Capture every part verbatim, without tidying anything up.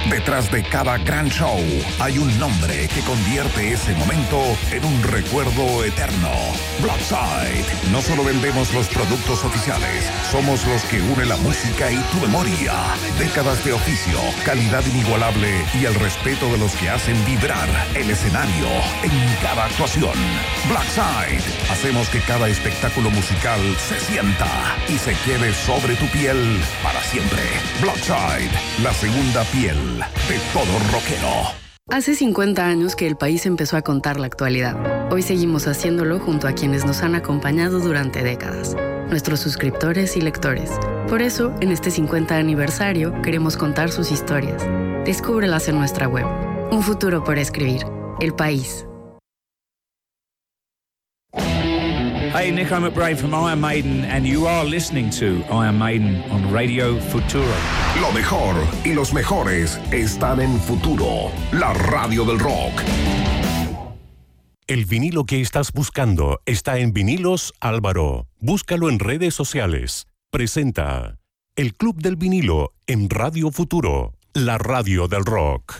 Detrás de cada gran show hay un nombre que convierte ese momento en un recuerdo eterno. Blackside. No solo vendemos los productos oficiales, somos los que unen la música y tu memoria. Décadas de oficio, calidad inigualable y el respeto de los que hacen vibrar el escenario en cada actuación. Blackside. Hacemos que cada espectáculo musical se sienta y se quede sobre tu piel para siempre. Blackside, la segunda piel de todo rockero. Hace cincuenta años que el país empezó a contar la actualidad. Hoy seguimos haciéndolo junto a quienes nos han acompañado durante décadas, nuestros suscriptores y lectores. Por eso, en este cincuenta aniversario, queremos contar sus historias. Descúbrelas en nuestra web. Un futuro por escribir. El País. Hey, Nico McBride from Iron Maiden, and you are listening to Iron Maiden on Radio Futuro. Lo mejor y los mejores están en Futuro, la radio del rock. El vinilo que estás buscando está en Vinilos Álvaro. Búscalo en redes sociales. Presenta El Club del Vinilo en Radio Futuro, la radio del rock.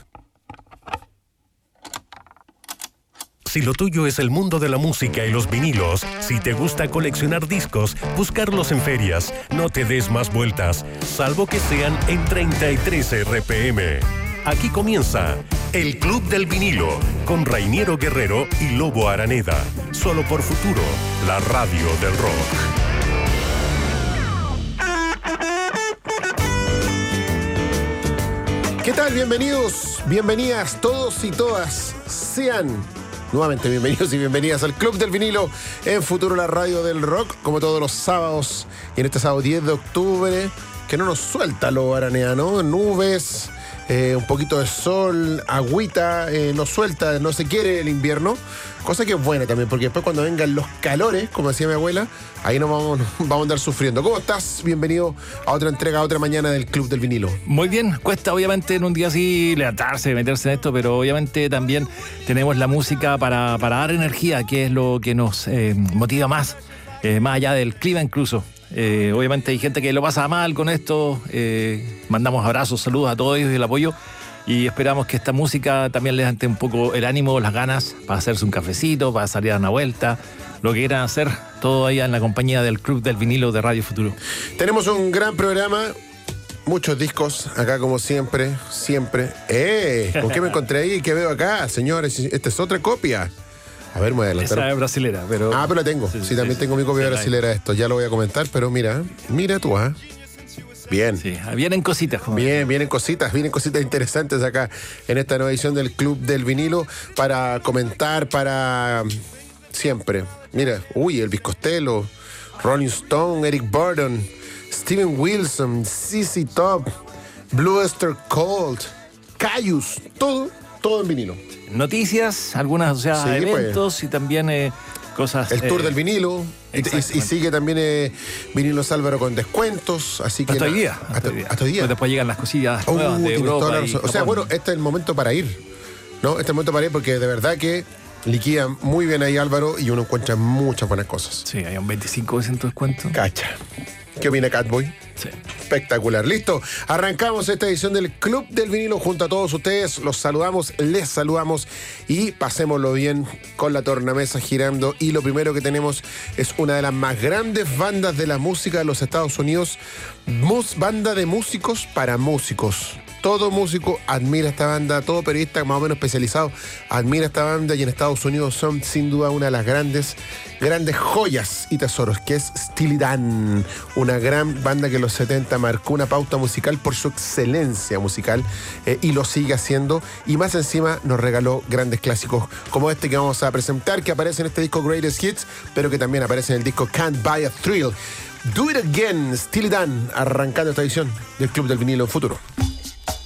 Si lo tuyo es el mundo de la música y los vinilos, si te gusta coleccionar discos, buscarlos en ferias, no te des más vueltas, salvo que sean en treinta y tres R P M. Aquí comienza El Club del Vinilo, con Rainiero Guerrero y Lobo Araneda. Solo por Futuro, la radio del rock. ¿Qué tal? Bienvenidos, bienvenidas todos y todas. Sean nuevamente bienvenidos y bienvenidas al Club del Vinilo en Futuro, la radio del rock, como todos los sábados. Y en este sábado diez de octubre, que no nos suelta lo Aranea, ¿no? Nubes, eh, un poquito de sol, agüita, eh, nos suelta, no se quiere el invierno. Cosa que es buena también, porque después cuando vengan los calores, como decía mi abuela, ahí nos vamos, vamos a andar sufriendo. ¿Cómo estás? Bienvenido a otra entrega, a otra mañana del Club del Vinilo. Muy bien, cuesta obviamente en un día así levantarse, meterse en esto, pero obviamente también tenemos la música para, para dar energía, que es lo que nos eh, motiva más, eh, más allá del clima incluso. Eh, obviamente hay gente que lo pasa mal con esto, eh, mandamos abrazos, saludos a todos ellos y el apoyo. Y esperamos que esta música también les dé un poco el ánimo, las ganas para hacerse un cafecito, para salir a dar una vuelta, lo que quieran hacer, todo allá en la compañía del Club del Vinilo de Radio Futuro. Tenemos un gran programa, muchos discos, acá como siempre, siempre. ¡Eh! ¿Con qué me encontré ahí? ¿Qué veo acá? Señores, esta es otra copia. A ver, me voy a adelantar. Esa es brasilera, pero... Ah, pero la tengo. Sí, sí, sí también sí, tengo mi copia sí, brasilera de esto. Ya lo voy a comentar, pero mira, mira tú, ¿ah? ¿eh? Bien. Sí, vienen cositas. Como bien, vienen cositas, vienen cositas interesantes acá en esta nueva edición del Club del Vinilo para comentar, para siempre. Mira, uy, Elvis Costello, Rolling Stone, Eric Burdon, Steven Wilson, Z Z Top, Blue Oyster Cult, Caius, todo, todo en vinilo. Noticias, algunas, o sea, sí, eventos pues. Y también eh, cosas... El tour eh, del vinilo. Y, y sigue también eh, Vinilos Álvaro con descuentos, así que... Hasta hoy día. Hasta, hasta hoy día. Hasta hoy día. Pues después llegan las cosillas oh, nuevas de Europa. Y o sea, bueno, este es el momento para ir, ¿no? Este es el momento para ir porque de verdad que liquidan muy bien ahí Álvaro y uno encuentra muchas buenas cosas. Sí, hay un veinticinco por ciento de descuento. Cacha. ¿Qué opina Catboy? Sí. Espectacular. Listo. Arrancamos esta edición del Club del Vinilo junto a todos ustedes. Los saludamos, les saludamos y pasémoslo bien con la tornamesa girando. Y lo primero que tenemos es una de las más grandes bandas de la música de los Estados Unidos. Mus, banda de músicos para músicos. Todo músico admira esta banda, todo periodista más o menos especializado admira esta banda y en Estados Unidos son sin duda una de las grandes, grandes joyas y tesoros, que es Steely Dan, una gran banda que en los setenta marcó una pauta musical por su excelencia musical eh, y lo sigue haciendo y más encima nos regaló grandes clásicos como este que vamos a presentar, que aparece en este disco Greatest Hits, pero que también aparece en el disco Can't Buy a Thrill. Do It Again, Steely Dan, arrancando esta edición del Club del Vinilo en Futuro.